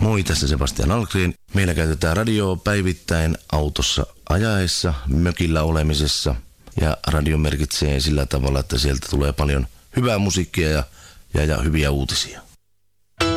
Moi, tässä Sebastian Algren. Meillä käytetään radioa päivittäin autossa ajaessa, mökillä olemisessa. Ja radio merkitsee sillä tavalla, että sieltä tulee paljon hyvää musiikkia ja hyviä uutisia.